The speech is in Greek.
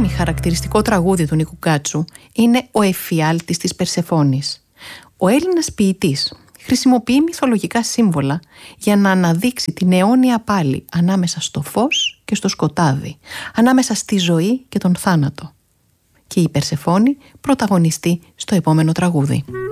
ακόμη χαρακτηριστικό τραγούδι του Νίκου Γκάτσου είναι ο Εφιάλτης της Περσεφόνης. Ο Έλληνας ποιητής χρησιμοποιεί μυθολογικά σύμβολα για να αναδείξει την αιώνια πάλη ανάμεσα στο φως και στο σκοτάδι, ανάμεσα στη ζωή και τον θάνατο. Και η Περσεφόνη πρωταγωνιστεί στο επόμενο τραγούδι.